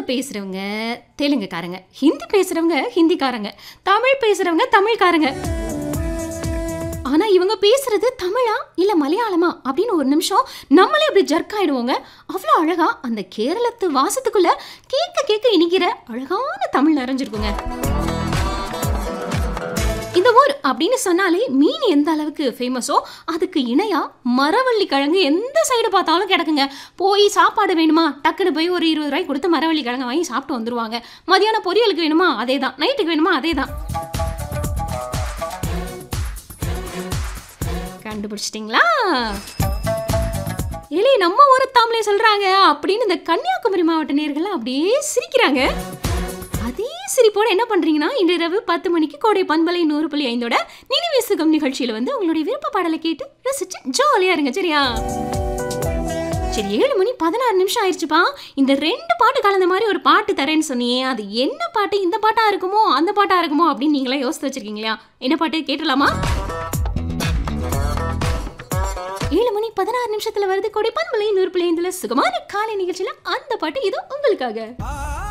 பேசுறவங்க தெலுங்குக்காரங்க, ஹிந்தி பேசுறவங்க ஹிந்திக்காரங்க, தமிழ் பேசுறவங்க தமிழ்காரங்க. ஆனா இவங்க பேசுறது தமிழா இல்ல மலையாளமா அப்படின்னு ஒரு நிமிஷம் நம்மளே அப்படி ஜர்க் ஆயிடுவோங்க. அவ்வளோ அழகா அந்த கேரளத்து வாசத்துக்குள்ள கேட்க கேட்க இனிக்கிற அழகான தமிழ் நிறைஞ்சிருக்குங்க. இந்த ஊர் அப்படின்னு சொன்னாலே மீன் எந்த அளவுக்கு ஃபேமஸோ அதுக்கு இணையா மரவள்ளி கிழங்கு எந்த சைடு பார்த்தாலும் கிடக்குங்க. போய் சாப்பாடு வேணுமா டக்குன்னு போய் ஒரு 20 ரூபாய் கொடுத்து மரவள்ளி கிழங்கு வாங்கி சாப்பிட்டு வந்துருவாங்க. மதியானம் பொரியலுக்கு வேணுமா அதே தான், நைட்டுக்கு வேணுமா அதே தான். கண்டுபிடிச்சிட்டிங்களா? ஏலே நம்ம ஊர் தாமலே சொல்றாங்க அப்படின்னு இந்த கன்னியாகுமரி மாவட்ட நேயர்கள் அப்படியே சிரிக்கிறாங்க. அதே சிரிப்போட என்ன பண்றீங்கன்னா இன்று இரவு 10 மணிக்கு கோடை பண்பலை 100.5ஓட நினைவே சுகம் நிகழ்ச்சியில வந்து உங்களுடைய விருப்ப பாடலை கேட்டு ரசிச்சு ஜாலியா இருங்க. சரியா? சரி, 7 மணி 16 நிமிஷம் ஆயிடுச்சுப்பா. இந்த 2 பாட்டு கலந்த மாதிரி ஒரு பாட்டு தரேன்னு சொன்னியே, அது என்ன பாட்டு? இந்த பாட்டா இருக்குமோ அந்த பாட்டா இருக்குமோ அப்படின்னு நீங்களே யோசித்து வச்சிருக்கீங்களா? என்ன பாட்டு கேட்டலாமா? 7 மணி 16 நிமிஷத்துல வருது கோடை பண்பலை 100.5 சுகமான காலை நிகழ்ச்சியில அந்த பாட்டு இது உங்களுக்காக.